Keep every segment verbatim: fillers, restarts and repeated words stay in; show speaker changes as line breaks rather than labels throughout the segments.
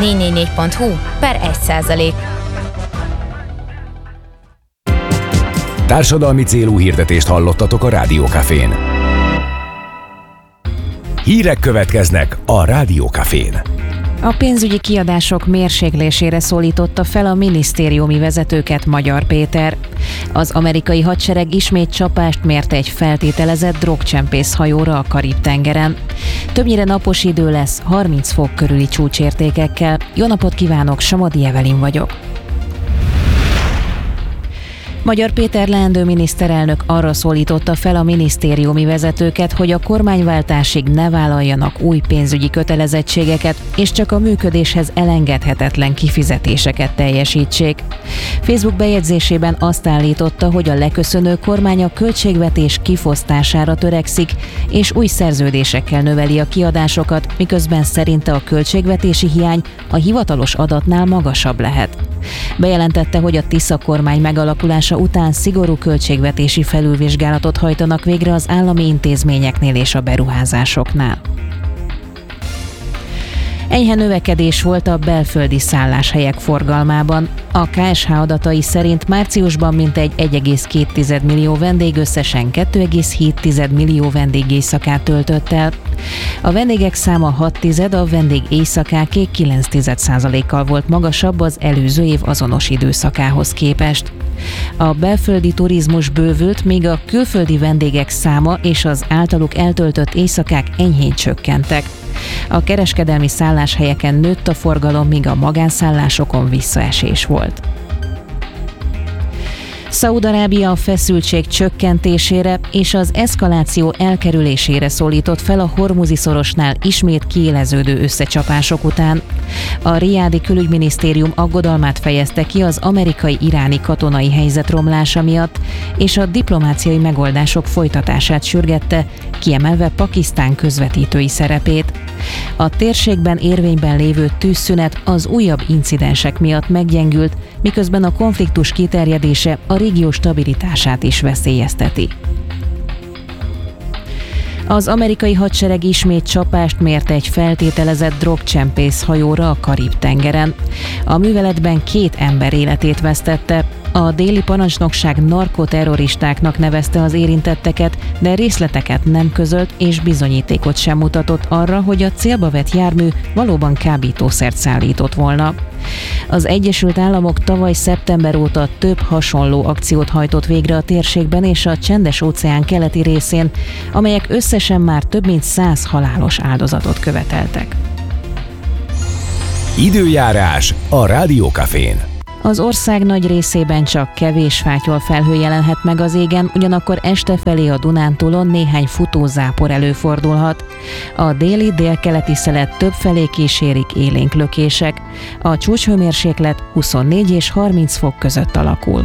négy négy négy pont hu per egy százalék.
Társadalmi célú hirdetést hallottatok a Rádió Cafén. Hírek következnek a Rádió Cafén.
A pénzügyi kiadások mérséklésére szólította fel a minisztériumi vezetőket Magyar Péter. Az amerikai hadsereg ismét csapást mért egy feltételezett drogcsempész hajóra a Karib-tengeren. Többnyire napos idő lesz, harminc fok körüli csúcsértékekkel. Jó napot kívánok, Somodi Evelin vagyok. Magyar Péter leendő miniszterelnök arra szólította fel a minisztériumi vezetőket, hogy a kormányváltásig ne vállaljanak új pénzügyi kötelezettségeket, és csak a működéshez elengedhetetlen kifizetéseket teljesítsék. Facebook bejegyzésében azt állította, hogy a leköszönő kormány a költségvetés kifosztására törekszik, és új szerződésekkel növeli a kiadásokat, miközben szerinte a költségvetési hiány a hivatalos adatnál magasabb lehet. Bejelentette, hogy a Tisza kormány megalakulása után szigorú költségvetési felülvizsgálatot hajtanak végre az állami intézményeknél és a beruházásoknál. Enyhe növekedés volt a belföldi szálláshelyek forgalmában. A ká es há adatai szerint márciusban mintegy egy egész két millió vendég összesen két egész hét millió vendégéjszakát töltött el. A vendégek száma hat tized, a vendég éjszakáké kilenc százalékkal volt magasabb az előző év azonos időszakához képest. A belföldi turizmus bővült, míg a külföldi vendégek száma és az általuk eltöltött éjszakák enyhén csökkentek. A kereskedelmi szálláshelyeken nőtt a forgalom, míg a magánszállásokon visszaesés volt. Szaúd-Arábia a feszültség csökkentésére és az eszkaláció elkerülésére szólított fel a Hormuzi-szorosnál ismét kiéleződő összecsapások után. A riádi külügyminisztérium aggodalmát fejezte ki az amerikai-iráni katonai helyzet romlása miatt, és a diplomáciai megoldások folytatását sürgette, kiemelve Pakisztán közvetítői szerepét. A térségben érvényben lévő tűzszünet az újabb incidensek miatt meggyengült, miközben a konfliktus kiterjedése a régió stabilitását is veszélyezteti. Az amerikai hadsereg ismét csapást mért egy feltételezett drogcsempész hajóra a Karib-tengeren. A műveletben két ember életét vesztette. A déli parancsnokság narkoterroristáknak nevezte az érintetteket, de részleteket nem közölt és bizonyítékot sem mutatott arra, hogy a célba vett jármű valóban kábítószert szállított volna. Az Egyesült Államok tavaly szeptember óta több hasonló akciót hajtott végre a térségben és a Csendes-óceán keleti részén, amelyek összesen már több mint száz halálos áldozatot követeltek.
Időjárás a Rádió Cafén.
Az ország nagy részében csak kevés fátyol felhő jelenhet meg az égen, ugyanakkor este felé a Dunántúlon néhány futózápor előfordulhat. A déli délkeleti szelet több felé kísérik élénk lökések. A csúcshőmérséklet huszonnégy és harminc fok között alakul.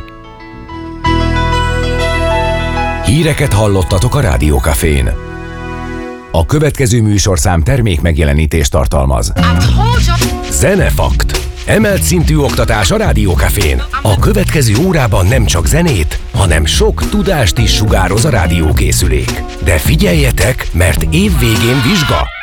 Híreket hallottatok a Rádió Cafén. A következő műsorszám termék megjelenítést tartalmaz. Zenefakt. Emelt szintű oktatás a Rádió Cafén. A következő órában nem csak zenét, hanem sok tudást is sugároz a rádiókészülék. De figyeljetek, mert év végén vizsga!